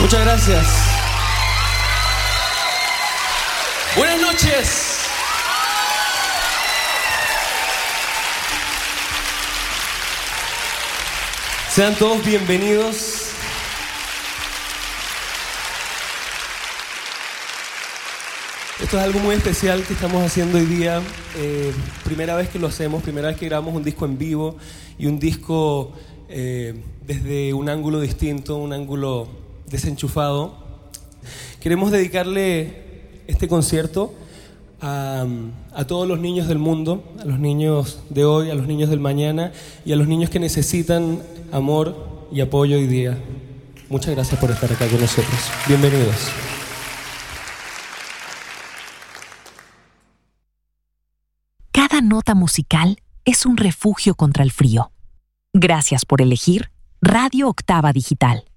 Muchas gracias. Buenas noches. Sean todos bienvenidos. Esto es algo muy especial que estamos haciendo hoy día. Primera vez que lo hacemos, primera vez que grabamos un disco en vivo y un disco desde un ángulo distinto, un ángulo desenchufado. Queremos dedicarle este concierto a todos los niños del mundo, a los niños de hoy, a los niños del mañana y a los niños que necesitan amor y apoyo hoy día. Muchas gracias por estar acá con nosotros. Bienvenidos. Cada nota musical es un refugio contra el frío. Gracias por elegir Radio Octava Digital.